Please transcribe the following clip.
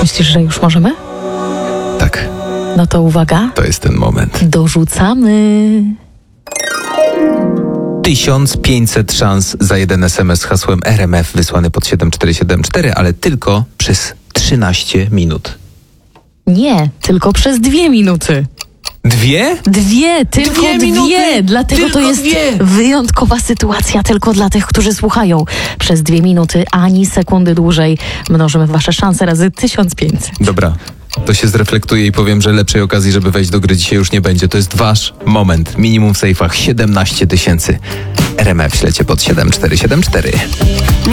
Myślisz, że już możemy? Tak, No to uwaga. to jest ten moment. Dorzucamy. 1500 szans za jeden SMS z hasłem RMF wysłany pod 7474, ale tylko przez 13 minut. Nie, tylko przez 2 minuty. Tylko Dwie dwie. minuty. Dlatego Tylko to jest dwie. wyjątkowa sytuacja tylko dla tych, którzy słuchają. Przez 2 minuty, ani sekundy dłużej mnożymy wasze szanse razy 1500. Dobra, to się zreflektuję i powiem, że lepszej okazji, żeby wejść do gry dzisiaj już nie będzie. To jest wasz moment. Minimum w sejfach 17 000. RMF ślecie pod 7474.